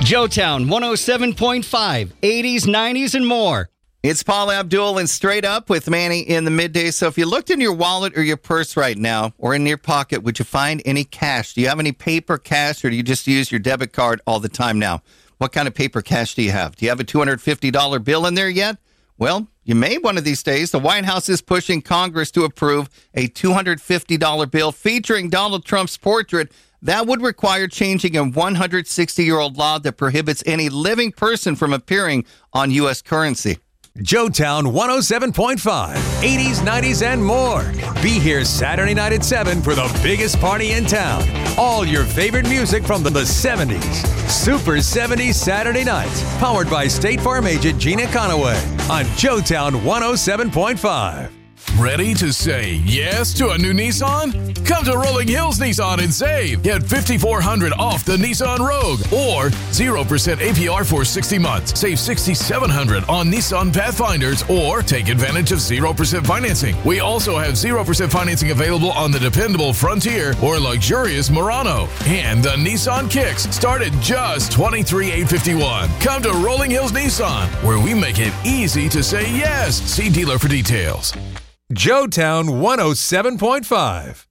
Joetown 107.5, 80s, 90s, and more. It's Paul Abdul and Straight Up with Manny in the midday. So if you looked in your wallet or your purse right now or in your pocket, would you find any cash? Do you have any paper cash or do you just use your debit card all the time now? What kind of paper cash do you have? Do you have a $250 bill in there yet? Well, you may one of these days. The White House is pushing Congress to approve a $250 bill featuring Donald Trump's portrait. That would require changing a 160-year-old law that prohibits any living person from appearing on U.S. currency. Joetown 107.5, 80s, 90s, and more. Be here Saturday night at 7 for the biggest party in town. All your favorite music from the 70s. Super 70s Saturday nights. Powered by State Farm agent Gina Conaway on Joetown 107.5. Ready to say yes to a new Nissan? Come to Rolling Hills Nissan and save. Get $5,400 off the Nissan Rogue or 0% APR for 60 months. Save $6,700 on Nissan Pathfinders or take advantage of 0% financing. We also have 0% financing available on the dependable Frontier or luxurious Murano. And the Nissan Kicks start at just $23,851. Come to Rolling Hills Nissan, where we make it easy to say yes. See dealer for details. Joetown 107.5.